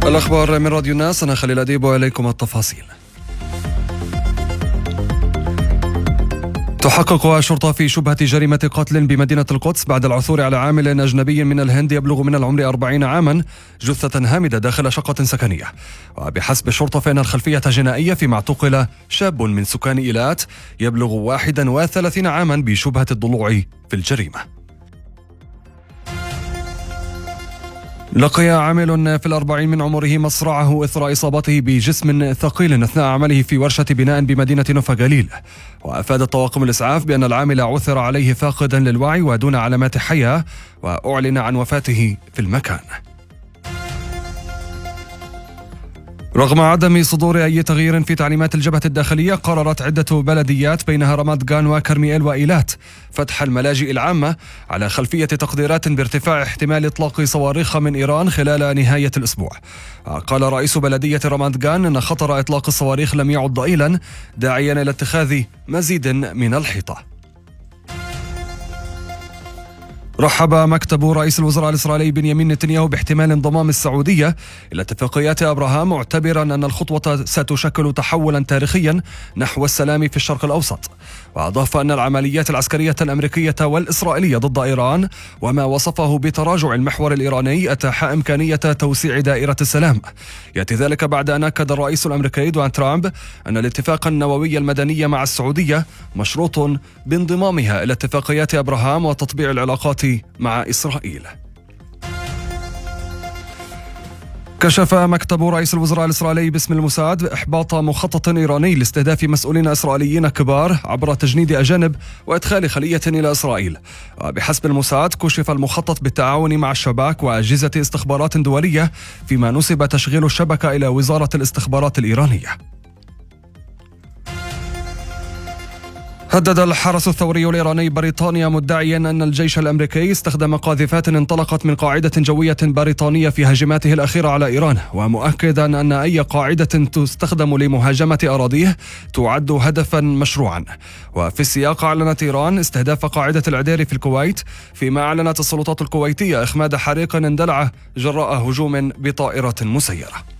الأخبار من راديو الناس، أنا خليل أديب وإليكم التفاصيل. تحقق الشرطة في شبهة جريمة قتل بمدينة القدس بعد العثور على عامل أجنبي من الهند يبلغ من العمر 40 عاما جثة هامدة داخل شقة سكنية. وبحسب الشرطة فإن الخلفية جنائية، فيما اعتقل شاب من سكان إيلات يبلغ 31 عاما بشبهة الضلوع في الجريمة. لقي عامل في 40 من عمره مصرعه إثر إصابته بجسم ثقيل أثناء عمله في ورشة بناء بمدينة نوفا جليل. وأفاد طواقم الإسعاف بأن العامل عثر عليه فاقدا للوعي ودون علامات حياة، وأعلن عن وفاته في المكان. رغم عدم صدور أي تغيير في تعليمات الجبهة الداخلية، قررت عدة بلديات بينها رمات جان وكرميل وإيلات فتح الملاجئ العامة على خلفية تقديرات بارتفاع احتمال إطلاق صواريخ من إيران خلال نهاية الأسبوع. قال رئيس بلدية رمات جان أن خطر إطلاق الصواريخ لم يعد ضئيلا، داعيا إلى اتخاذ مزيد من الحيطة. رحب مكتب رئيس الوزراء الإسرائيلي بنيامين نتنياهو باحتمال انضمام السعودية إلى اتفاقيات أبراهام، معتبرا أن الخطوة ستشكل تحولا تاريخيا نحو السلام في الشرق الأوسط. وأضاف أن العمليات العسكرية الأمريكية والإسرائيلية ضد إيران وما وصفه بتراجع المحور الإيراني أتاح إمكانية توسيع دائرة السلام. يأتي ذلك بعد أن أكد الرئيس الأمريكي دونالد ترامب أن الاتفاق النووي المدني مع السعودية مشروط بانضمامها إلى اتفاقيات أبراهام وتطبيع العلاقات مع إسرائيل. كشف مكتب رئيس الوزراء الإسرائيلي باسم الموساد إحباط مخطط إيراني لاستهداف مسؤولين إسرائيليين كبار عبر تجنيد أجانب وإدخال خلية إلى إسرائيل. وبحسب الموساد كشف المخطط بالتعاون مع الشباك وأجهزة استخبارات دولية، فيما نسب تشغيل الشبكة إلى وزارة الاستخبارات الإيرانية. هدد الحرس الثوري الإيراني بريطانيا مدعيا أن الجيش الأمريكي استخدم قاذفات انطلقت من قاعدة جوية بريطانية في هجماته الأخيرة على إيران، ومؤكدا أن أي قاعدة تستخدم لمهاجمة أراضيه تعد هدفا مشروعا. وفي السياق أعلنت إيران استهداف قاعدة العدير في الكويت، فيما أعلنت السلطات الكويتية إخماد حريق اندلع جراء هجوم بطائرة مسيرة.